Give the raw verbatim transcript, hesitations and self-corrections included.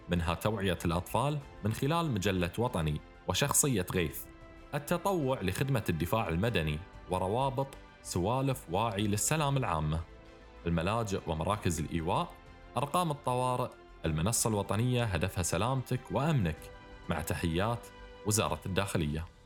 منها توعية الأطفال من خلال مجلة وطني وشخصية غيث، التطوع لخدمة الدفاع المدني وروابط سوالف واعي للسلام العامة، الملاجئ ومراكز الإيواء، أرقام الطوارئ. المنصة الوطنية هدفها سلامتك وأمنك، مع تحيات وزارة الداخلية.